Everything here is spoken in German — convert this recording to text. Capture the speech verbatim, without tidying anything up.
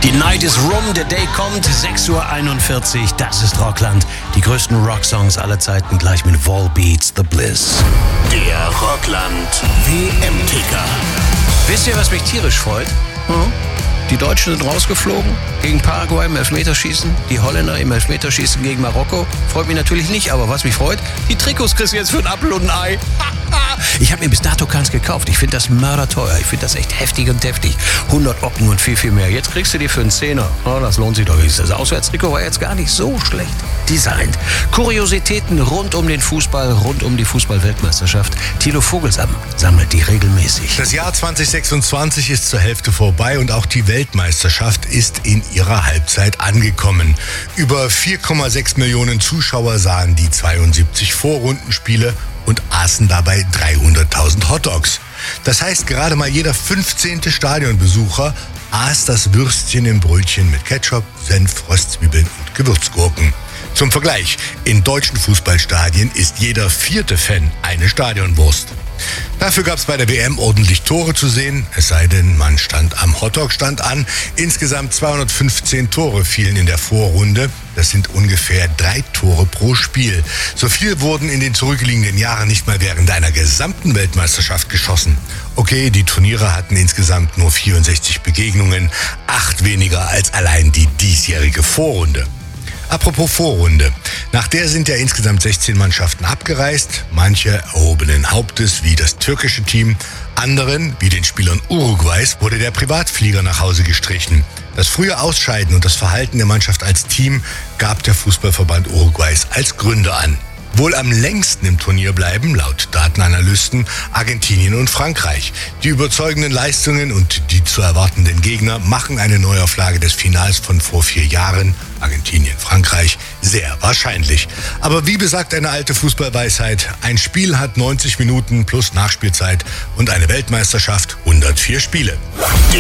Die Night is rum, der Day kommt, sechs Uhr einundvierzig, das ist Rockland. Die größten Rocksongs aller Zeiten gleich mit Volbeats, The Bliss. Der Rockland W M-Ticker. Wisst ihr, was mich tierisch freut? Hm? Die Deutschen sind rausgeflogen gegen Paraguay im Elfmeterschießen. Die Holländer im Elfmeterschießen gegen Marokko. Freut mich natürlich nicht, aber was mich freut, die Trikots kriegst du jetzt für ein Apfel und ein Ei. Ich habe mir bis dato keins gekauft. Ich finde das mörderteuer. Ich finde das echt heftig und deftig. hundert Ocken und viel, viel mehr. Jetzt kriegst du die für einen Zehner. Oh, das lohnt sich doch. Das Auswärtstrikot war jetzt gar nicht so schlecht designt. Kuriositäten rund um den Fußball, rund um die Fußball-Weltmeisterschaft. Thilo Vogelsang sammelt die regelmäßig. Das Jahr zwanzig sechsundzwanzig ist zur Hälfte vorbei und auch die Weltmeisterschaft ist in ihrer Halbzeit angekommen. Über vier Komma sechs Millionen Zuschauer sahen die zweiundsiebzig Vorrundenspiele und aßen dabei dreihunderttausend Hotdogs. Das heißt, gerade mal jeder fünfzehnte Stadionbesucher aß das Würstchen im Brötchen mit Ketchup, Senf, Röstzwiebeln und Gewürzgurken. Zum Vergleich, in deutschen Fußballstadien ist jeder vierte Fan eine Stadionwurst. Dafür gab es bei der W M ordentlich Tore zu sehen, es sei denn, man stand am Hotdog-Stand an. Insgesamt zweihundertfünfzehn Tore fielen in der Vorrunde. Das sind ungefähr drei Tore pro Spiel. So viel wurden in den zurückliegenden Jahren nicht mal während einer gesamten Weltmeisterschaft geschossen. Okay, die Turniere hatten insgesamt nur vierundsechzig Begegnungen, acht weniger als allein die diesjährige Vorrunde. Apropos Vorrunde. Nach der sind ja insgesamt sechzehn Mannschaften abgereist. Manche erhobenen Hauptes wie das türkische Team. Anderen, wie den Spielern Uruguays, wurde der Privatflieger nach Hause gestrichen. Das frühe Ausscheiden und das Verhalten der Mannschaft als Team gab der Fußballverband Uruguays als Gründe an. Wohl am längsten im Turnier bleiben, laut Datenanalysten, Argentinien und Frankreich. Die überzeugenden Leistungen und die zu erwartenden Gegner machen eine Neuauflage des Finals von vor vier Jahren, Argentinien, Frankreich, sehr wahrscheinlich. Aber wie besagt eine alte Fußballweisheit, ein Spiel hat neunzig Minuten plus Nachspielzeit und eine Weltmeisterschaft hundertvier Spiele.